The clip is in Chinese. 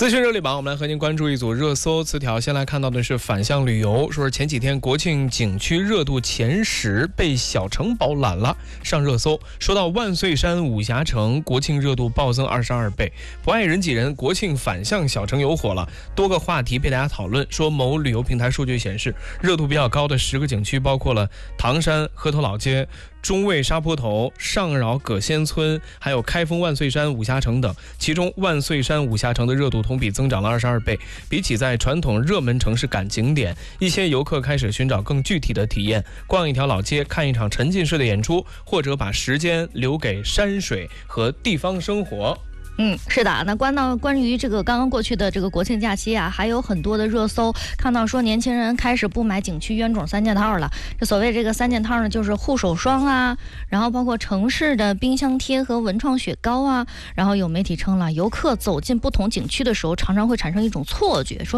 资讯热力榜，我们来和您关注一组热搜词条。先来看到的是反向旅游，说是前几天国庆景区热度前10被小城堡揽了，上热搜。说到万岁山武侠城，国庆热度暴增22倍，不爱人挤人，国庆反向小城游火了。多个话题被大家讨论，说某旅游平台数据显示，热度比较高的10个景区包括了唐山、河头老街、中卫沙坡头、上饶葛仙村，还有开封万岁山武侠城等。其中万岁山武侠城的热度同比增长了22倍。比起在传统热门城市赶景点，一些游客开始寻找更具体的体验，逛一条老街，看一场沉浸式的演出，或者把时间留给山水和地方生活。 是的。那关于这个刚刚过去的这个国庆假期啊，还有很多的热搜，看到说年轻人开始不买景区冤种3件套了。这所谓这个3件套呢，就是护手霜啊，然后包括城市的冰箱贴和文创雪糕啊。然后有媒体称了，游客走进不同景区的时候，常常会产生一种错觉，说